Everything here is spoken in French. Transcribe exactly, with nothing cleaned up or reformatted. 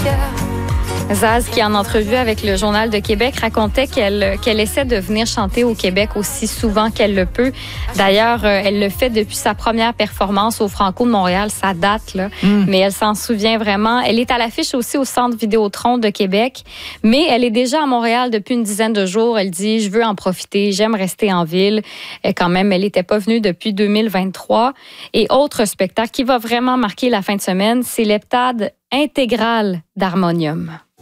Zaz, qui en entrevue avec le Journal de Québec, racontait qu'elle qu'elle essaie de venir chanter au Québec aussi souvent qu'elle le peut. D'ailleurs, elle le fait depuis sa première performance au Franco de Montréal. Ça date, là. Mm. Mais elle s'en souvient vraiment. Elle est à l'affiche aussi au Centre Vidéotron de Québec. Mais elle est déjà à Montréal depuis une dizaine de jours. Elle dit, je veux en profiter. J'aime rester en ville. Et quand même, elle n'était pas venue depuis deux mille vingt-trois. Et autre spectacle qui va vraiment marquer la fin de semaine, c'est l'heptade intégrale d'Harmonium.